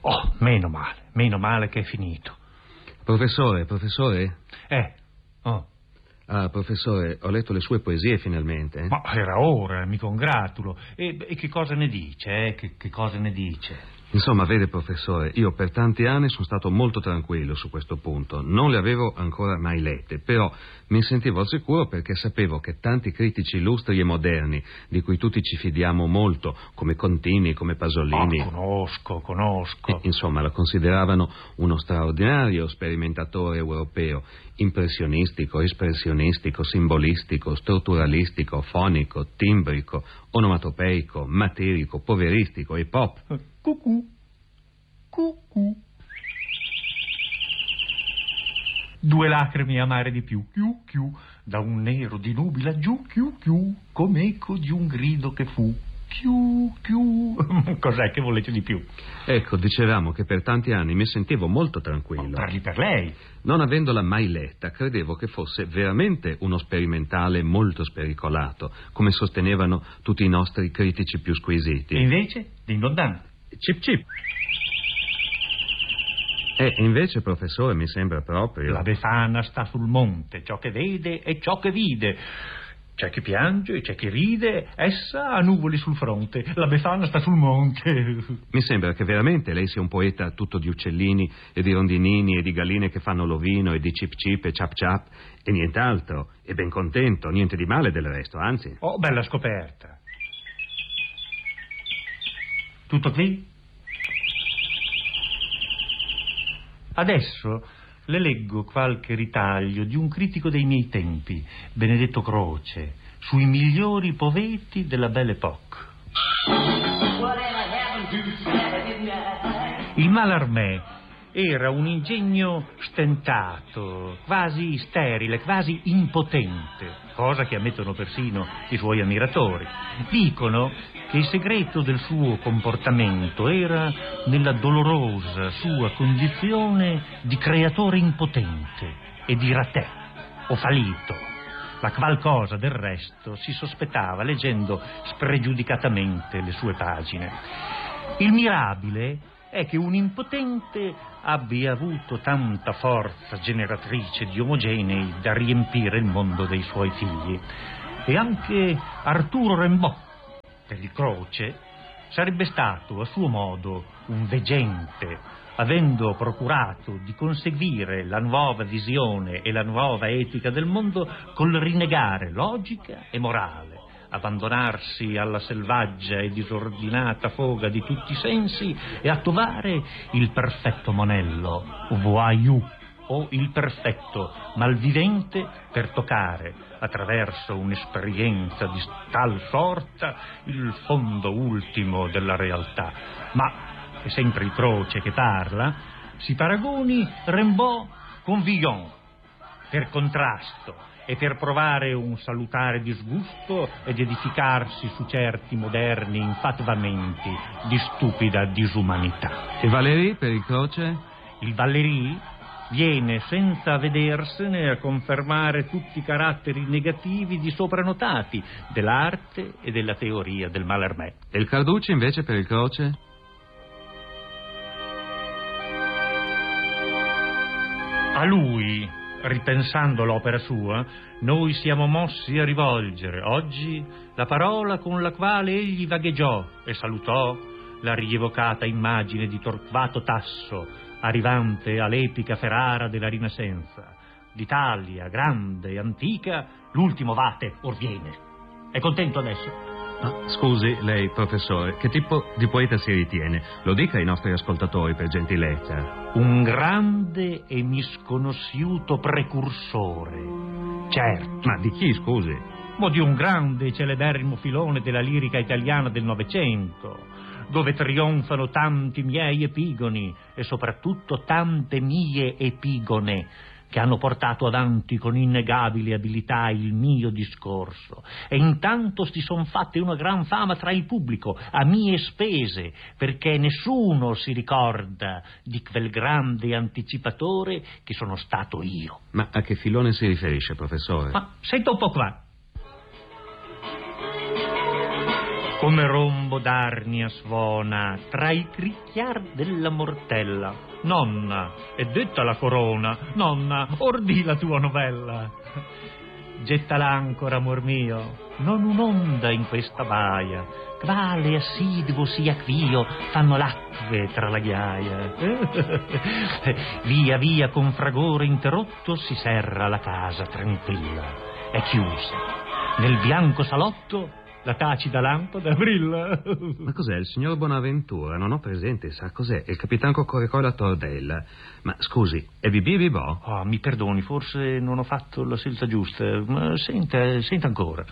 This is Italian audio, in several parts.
Oh, meno male che è finito. Professore? Oh. Ah, professore, ho letto le sue poesie finalmente. Ma era ora, mi congratulo. E che cosa ne dice, Che cosa ne dice? Insomma, vede, professore, io per tanti anni sono stato molto tranquillo su questo punto. Non le avevo ancora mai lette, però mi sentivo al sicuro perché sapevo che tanti critici illustri e moderni, di cui tutti ci fidiamo molto, come Contini, come Pasolini... Conosco. Insomma, lo consideravano uno straordinario sperimentatore europeo, impressionistico, espressionistico, simbolistico, strutturalistico, fonico, timbrico, onomatopeico, materico, poveristico e pop. Cucù. Due lacrime amare di più, chiù, da un nero di nubi laggiù, chiù, come eco di un grido che fu, chiù. Cos'è che volete di più? Ecco, dicevamo che per tanti anni mi sentivo molto tranquillo. Parli per lei. Non avendola mai letta, credevo che fosse veramente uno sperimentale molto spericolato, come sostenevano tutti i nostri critici più squisiti. E invece? Dindondante. Cip. E invece, professore, mi sembra proprio... La Befana sta sul monte, ciò che vede e ciò che vide. C'è chi piange, c'è chi ride, essa ha nuvoli sul fronte. La Befana sta sul monte. Mi sembra che veramente lei sia un poeta tutto di uccellini e di rondinini e di galline che fanno l'ovino e di cip e ciap e nient'altro. E ben contento, niente di male del resto, anzi. Oh, bella scoperta. Tutto qui? Adesso le leggo qualche ritaglio di un critico dei miei tempi, Benedetto Croce, sui migliori poeti della Belle Époque. Il Mallarmé era un ingegno stentato, quasi sterile, quasi impotente, cosa che ammettono persino i suoi ammiratori. Dicono che il segreto del suo comportamento era nella dolorosa sua condizione di creatore impotente e di ratè o fallito, la qual cosa del resto si sospettava leggendo spregiudicatamente le sue pagine. Il mirabile è che un impotente abbia avuto tanta forza generatrice di omogenei da riempire il mondo dei suoi figli. E anche Arturo Rimbaud, per il Croce, sarebbe stato a suo modo un veggente, avendo procurato di conseguire la nuova visione e la nuova etica del mondo col rinnegare logica e morale, abbandonarsi alla selvaggia e disordinata foga di tutti i sensi e a trovare il perfetto monello, voyou, o il perfetto malvivente per toccare, attraverso un'esperienza di tal sorta, il fondo ultimo della realtà. Ma è sempre il Croce che parla, si paragoni Rimbaud con Villon, per contrasto e per provare un salutare disgusto ed edificarsi su certi moderni infatvamenti di stupida disumanità. E Valéry per il Croce? Il Valéry viene senza vedersene a confermare tutti i caratteri negativi di sopranotati dell'arte e della teoria del Mallarmé. E il Carducci invece per il Croce? A lui, ripensando l'opera sua, noi siamo mossi a rivolgere oggi la parola con la quale egli vagheggiò e salutò la rievocata immagine di Torquato Tasso, arrivante all'epica Ferrara della Rinascenza. D'Italia, grande e antica, l'ultimo vate or viene. È contento adesso? Scusi, lei, professore, che tipo di poeta si ritiene? Lo dica ai nostri ascoltatori, per gentilezza. Un grande e misconosciuto precursore. Certo. Ma di chi, scusi? Ma di un grande e celeberrimo filone della lirica italiana del Novecento, dove trionfano tanti miei epigoni e soprattutto tante mie epigone che hanno portato avanti con innegabili abilità il mio discorso, e intanto si son fatte una gran fama tra il pubblico a mie spese, perché nessuno si ricorda di quel grande anticipatore che sono stato io. Ma a che filone si riferisce, professore? Ma senta un po' qua. come rombo d'arnia suona tra i cricchiar della mortella. Nonna, è detta la corona, nonna, ordì la tua novella. Getta l'ancora, amor mio, non un'onda in questa baia, quale assiduo sia quio fanno l'acque tra la ghiaia. Via via con fragore interrotto si serra la casa tranquilla, è chiusa, nel bianco salotto la tacita lampada brilla. Ma cos'è, il signor Bonaventura? Non ho presente, sa cos'è? È il capitan Coccoricò da Tordella. Ma scusi, è Bibì Bibò? Oh, mi perdoni, forse non ho fatto la scelta giusta, ma senta ancora.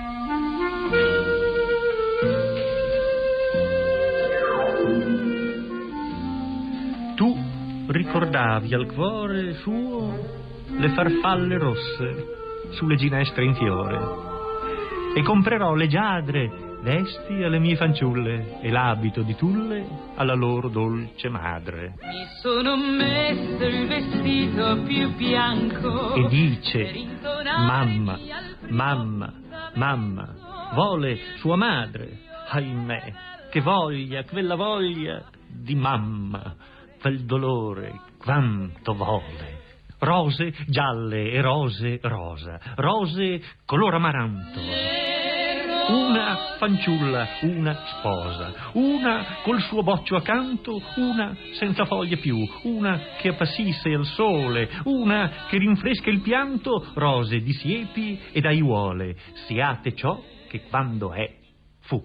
Tu ricordavi al cuore suo le farfalle rosse sulle ginestre in fiore, e comprerò leggiadre vesti alle mie fanciulle e l'abito di tulle alla loro dolce madre. Mi sono messo il vestito più bianco E dice: mamma, mamma, mamma, vuole sua madre. Ahimè, che voglia, quella voglia di mamma, quel dolore quanto vuole. Rose gialle e rose rosa, rose color amaranto. Una fanciulla, una sposa, una col suo boccio accanto, una senza foglie più, una che appassisse al sole, una che rinfresca il pianto, rose di siepi ed aiuole, siate ciò che quando è fu.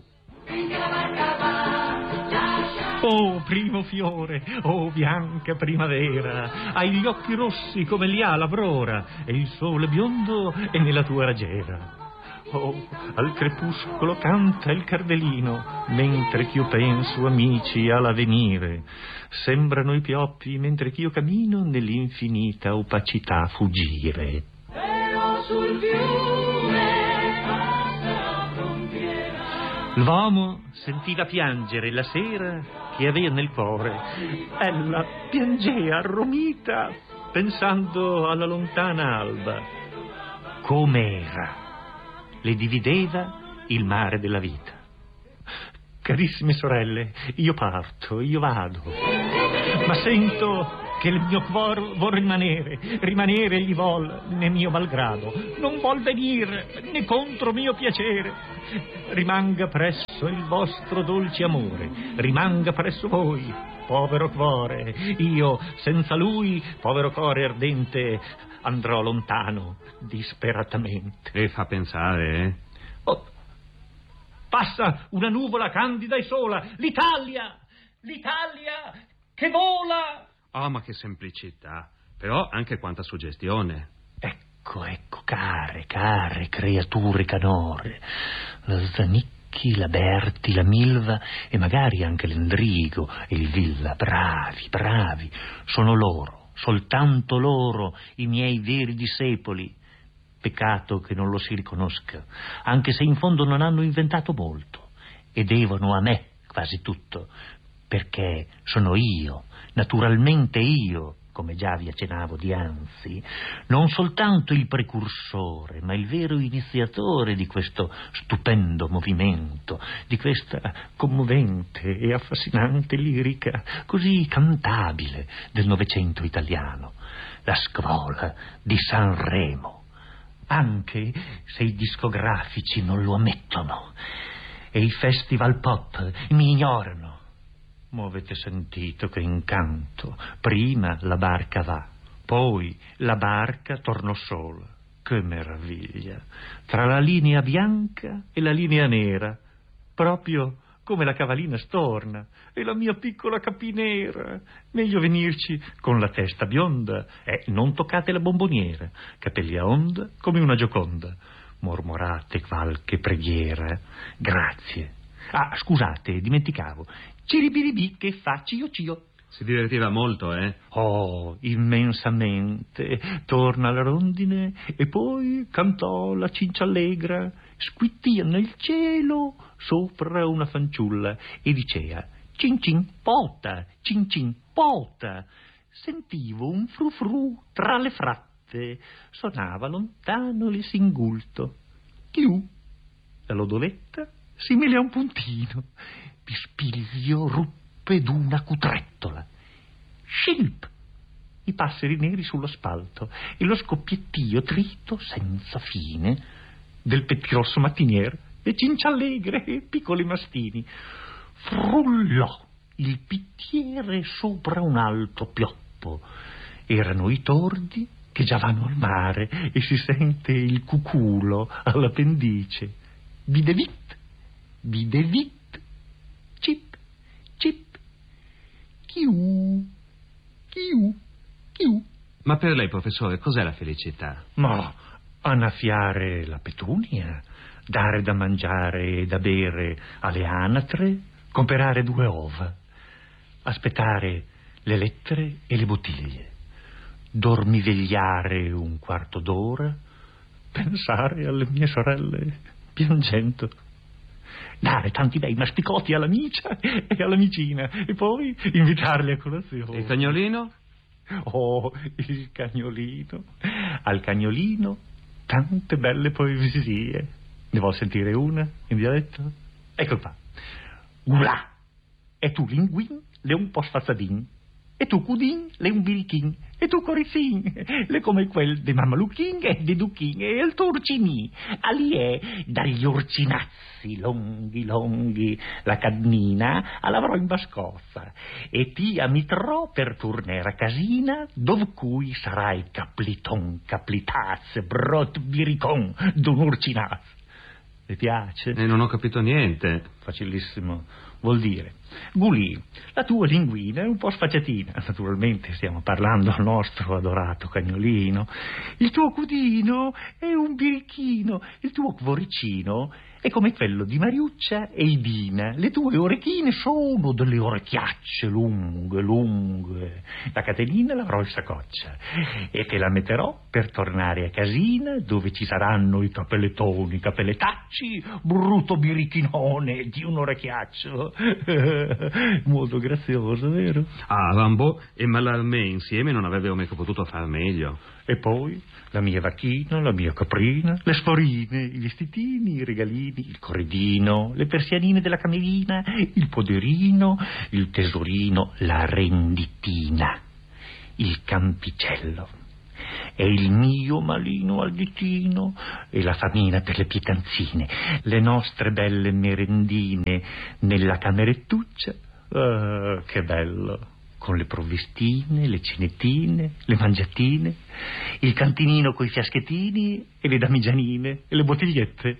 Oh primo fiore, oh bianca primavera, hai gli occhi rossi come li ha l'aurora, e il sole biondo è nella tua raggiera. Oh, al crepuscolo canta il cardelino, mentre ch'io penso, amici, all'avvenire. Sembrano i pioppi mentre ch'io cammino nell'infinita opacità fuggire. Ero sul fiume passa frontiera. L'uomo sentiva piangere la sera che aveva nel cuore. Ella piangea arromita pensando alla lontana alba. Com'era? Le divideva il mare della vita. Carissime sorelle, io parto, io vado, ma sento che il mio cuore vuol rimanere gli vuol né mio malgrado, non vuol venire né contro mio piacere. Rimanga presso il vostro dolce amore, rimanga presso voi, povero cuore. Io senza lui, povero cuore ardente, andrò lontano disperatamente. E fa pensare, eh? Oh, passa una nuvola candida e sola, l'Italia che vola. Oh, ma che semplicità! Però anche quanta suggestione. Ecco, care creature canore, la Zanicchi, la Berti, la Milva e magari anche l'Endrigo e il Villa, bravi, sono loro, soltanto loro, i miei veri discepoli. Peccato che non lo si riconosca, anche se in fondo non hanno inventato molto e devono a me quasi tutto, perché sono io, naturalmente io, come già vi accennavo dianzi, non soltanto il precursore, ma il vero iniziatore di questo stupendo movimento, di questa commovente e affascinante lirica, così cantabile del Novecento italiano, la scuola di Sanremo, anche se i discografici non lo ammettono e i festival pop mi ignorano. Ma avete sentito che incanto? Prima la barca va, poi la barca tornò sola. Che meraviglia! Tra la linea bianca e la linea nera, proprio come la cavallina storna e la mia piccola capinera. Meglio venirci con la testa bionda e non toccate la bomboniera, capelli a onda come una Gioconda. Mormorate qualche preghiera. Grazie. Ah, scusate, dimenticavo. Ciribiribì che fa cio. Si divertiva molto, eh? Oh, immensamente. Torna la rondine e poi cantò la cinciallegra, squittia nel cielo sopra una fanciulla e dicea: cin cin pota, cin cin pota. Sentivo un frufru tra le fratte, sonava lontano il singulto. Chiù, la lodoletta simile a un puntino. Pispiglio ruppe d'una cutrettola. Scilp! I passeri neri sullo spalto e lo scoppiettio trito senza fine del pettirosso mattiniere e cinciallegre e piccoli mastini. Frullò il pittiere sopra un alto pioppo. Erano i tordi che già vanno al mare e si sente il cuculo alla pendice. Bidevit, bidevit, cip, cip, chiù, chiù, chiù. Ma per lei, professore, cos'è la felicità? Ma annaffiare la petunia, dare da mangiare e da bere alle anatre, comperare 2 ova, aspettare le lettere e le bottiglie, dormivegliare un quarto d'ora, pensare alle mie sorelle piangendo, dare tanti bei masticotti all'amicia e all'amicina e poi invitarli a colazione. Il cagnolino? Oh, il cagnolino. Al cagnolino tante belle poesie. Ne vuol sentire una in dialetto? Ecco qua. Gulà. E tu linguin, le un po' sfazzadin. E tu cudin, le un birichin. E tu coricin, le come quel de Mamaluchin e de Duchin e il turcini. Ali è dagli urcinazzi longhi longhi la cadnina all'avrò in bascozza. E ti amitrò per tornare a casina, dov cui sarai capliton, caplitaz, brot biricon d'un urcinaz. Le piace? Non ho capito niente. Facilissimo. Vuol dire, Gulì, la tua linguina è un po' sfacciatina. Naturalmente stiamo parlando al nostro adorato cagnolino. Il tuo cudino è un birichino. Il tuo cuoricino è come quello di Mariuccia e Idina. Le tue orecchine sono delle orecchiacce lunghe, lunghe. La catenina l'avrò in saccoccia e te la metterò per tornare a casina dove ci saranno i capellettoni, capelletacci, brutto birichinone di un orecchiaccio. Molto grazioso, vero? Ah, Rambo e Mallarmé insieme non avrebbero mai potuto far meglio. E poi la mia vacchina, la mia caprina, le sforine, i vestitini, i regalini, il corredino, le persianine della camerina, il poderino, il tesorino, la renditina, il campicello. E il mio malino al ditino e la famina per le pietanzine, le nostre belle merendine nella camerettuccia. Ah, che bello! Con le provvistine, le cinettine, le mangiatine, il cantinino coi fiaschettini e le damigianine e le bottigliette,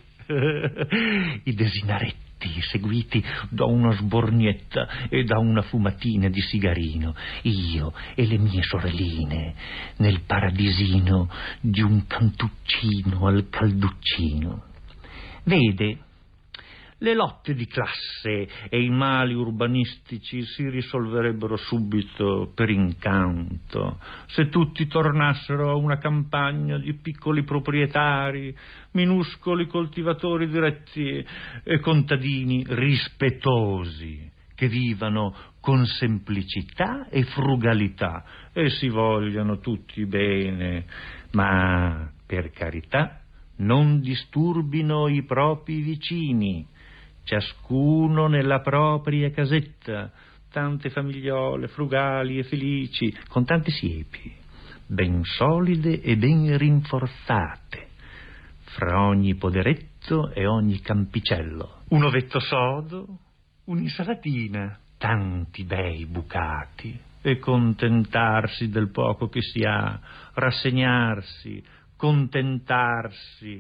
i desinaretti seguiti da una sbornietta e da una fumatina di sigarino, io e le mie sorelline nel paradisino di un cantuccino al calduccino. Vede, le lotte di classe e i mali urbanistici si risolverebbero subito per incanto se tutti tornassero a una campagna di piccoli proprietari, minuscoli coltivatori diretti e contadini rispettosi che vivano con semplicità e frugalità e si vogliano tutti bene, ma per carità non disturbino i propri vicini, ciascuno nella propria casetta, tante famigliole frugali e felici, con tante siepi, ben solide e ben rinforzate, fra ogni poderetto e ogni campicello. Un ovetto sodo, un'insalatina, tanti bei bucati, e contentarsi del poco che si ha, rassegnarsi, contentarsi,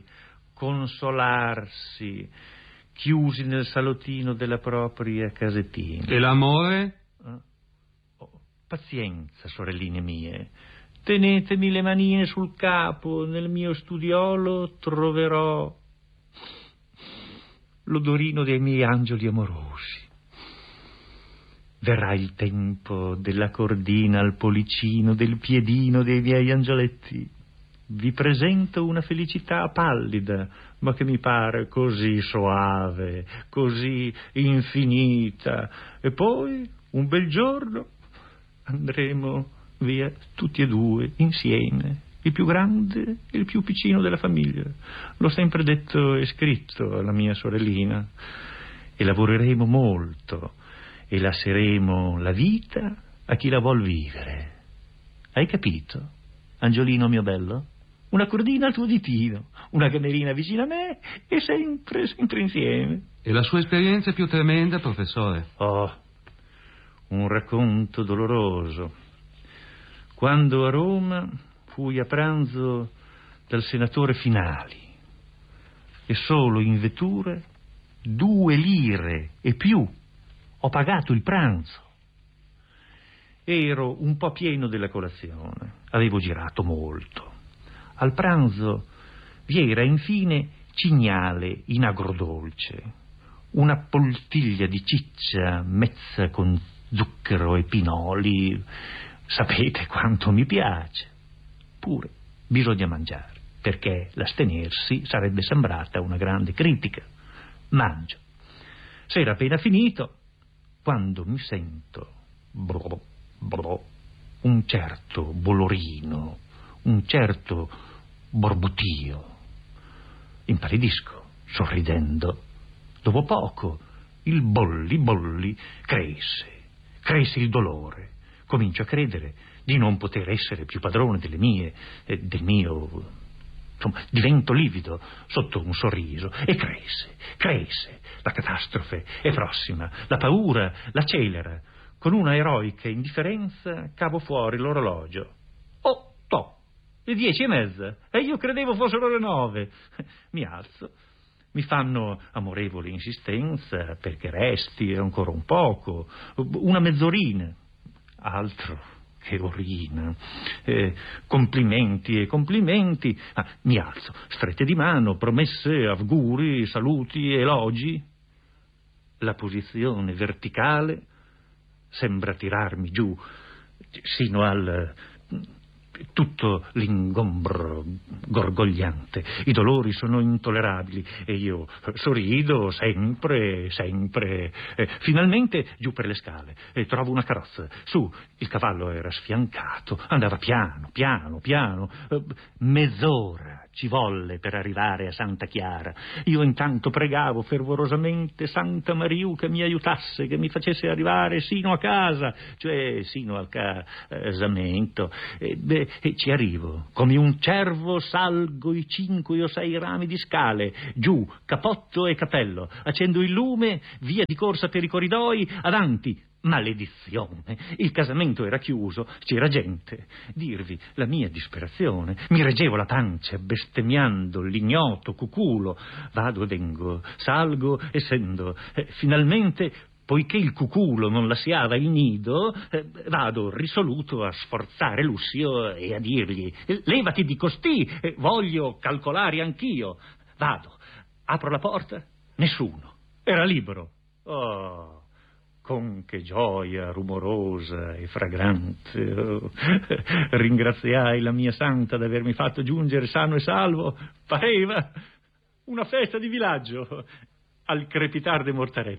consolarsi, chiusi nel salottino della propria casettina. E l'amore? Pazienza, sorelline mie. Tenetemi le manine sul capo, nel mio studiolo troverò l'odorino dei miei angeli amorosi. Verrà il tempo della cordina al policino, del piedino dei miei angioletti. Vi presento una felicità pallida, ma che mi pare così soave, così infinita. E poi, un bel giorno, andremo via tutti e due insieme, il più grande e il più piccino della famiglia. L'ho sempre detto e scritto alla mia sorellina. E lavoreremo molto e lasceremo la vita a chi la vuol vivere. Hai capito, Angiolino mio bello? Una cordina al tuo ditino, una camerina vicino a me e sempre insieme. E la sua esperienza più tremenda, professore? Oh, un racconto doloroso. Quando a Roma fui a pranzo dal senatore Finali e solo in vettura 2 lire e più ho pagato il pranzo. Ero un po' pieno della colazione, avevo girato molto. Al pranzo vi era infine cignale in agrodolce, una poltiglia di ciccia mezza con zucchero e pinoli. Sapete quanto mi piace. Pure bisogna mangiare, perché l'astenersi sarebbe sembrata una grande critica. Mangio. S'era appena finito quando mi sento un certo bolorino, un certo borbotio. Impallidisco, sorridendo. Dopo poco il bolli cresce il dolore. Comincio a credere di non poter essere più padrone del mio. Insomma, divento livido sotto un sorriso e cresce. La catastrofe è prossima, la paura l'accelera. Con una eroica indifferenza cavo fuori l'orologio. Oh, le 10:30, e io credevo fossero le 9. Mi alzo, mi fanno amorevole insistenza perché resti ancora un poco, una mezz'orina. Altro che orina. Complimenti. Mi alzo, strette di mano, promesse, auguri, saluti, elogi. La posizione verticale sembra tirarmi giù sino al tutto l'ingombro gorgogliante. I dolori sono intollerabili e io sorrido sempre. Finalmente giù per le scale trovo una carrozza. Su, il cavallo era sfiancato, andava piano. Mezz'ora ci volle per arrivare a Santa Chiara. Io intanto pregavo fervorosamente Santa Mariù che mi aiutasse, che mi facesse arrivare sino a casa, cioè sino al casamento. E ci arrivo. Come un cervo salgo i 5 o 6 rami di scale, giù, cappotto e cappello, accendo il lume, via di corsa per i corridoi, avanti. Maledizione, il casamento era chiuso, c'era gente. Dirvi la mia disperazione, mi reggevo la pancia bestemmiando l'ignoto cuculo. Vado e vengo, salgo e scendo. Finalmente, poiché il cuculo non lasciava il nido, vado risoluto a sforzare Lussio e a dirgli: levati di costì, voglio calcolare anch'io. Vado, apro la porta, nessuno, era libero. Oh, con che gioia rumorosa e fragrante. Ringraziai la mia santa d'avermi fatto giungere sano e salvo. Pareva una festa di villaggio al crepitar dei mortaretti.